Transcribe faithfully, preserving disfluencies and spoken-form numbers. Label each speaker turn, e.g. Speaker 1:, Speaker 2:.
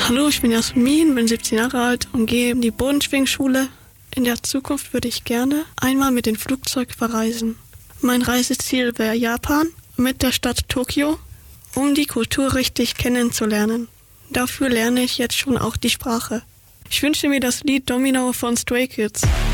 Speaker 1: Hallo, ich bin Jasmin, bin siebzehn Jahre alt und gehe in die Bodenschwingschule. In der Zukunft würde ich gerne einmal mit dem Flugzeug verreisen. Mein Reiseziel wäre Japan mit der Stadt Tokio, um die Kultur richtig kennenzulernen. Dafür lerne ich jetzt schon auch die Sprache. Ich wünsche mir das Lied Domino von Stray Kids.